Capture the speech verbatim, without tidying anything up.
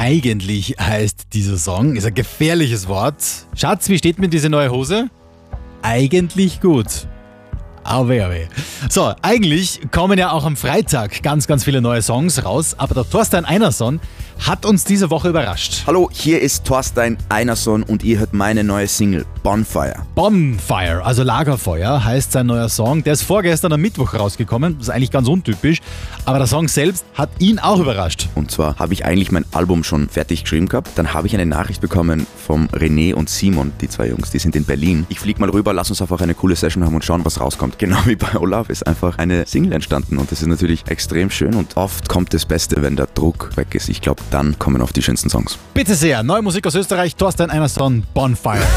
Eigentlich heißt dieser Song, ist ein gefährliches Wort. Schatz, wie steht mir diese neue Hose? Eigentlich gut. Auwe, auwe. So, eigentlich kommen ja auch am Freitag ganz, ganz viele neue Songs raus, aber der Thorstein Einarsson hat uns diese Woche überrascht. Hallo, hier ist Thorstein Einarsson und ihr hört meine neue Single Bonfire. Bonfire, also Lagerfeuer, heißt sein neuer Song. Der ist vorgestern am Mittwoch rausgekommen. Das ist eigentlich ganz untypisch, aber der Song selbst hat ihn auch überrascht. Und zwar habe ich eigentlich mein Album schon fertig geschrieben gehabt. Dann habe ich eine Nachricht bekommen vom René und Simon, die zwei Jungs, die sind in Berlin. Ich fliege mal rüber, lass uns einfach eine coole Session haben und schauen, was rauskommt. Genau wie bei Olaf ist einfach eine Single entstanden und das ist natürlich extrem schön und oft kommt das Beste, wenn der Druck weg ist. Ich glaube, dann kommen oft die schönsten Songs. Bitte sehr, neue Musik aus Österreich, Thorstein Einarsson, Bonfire.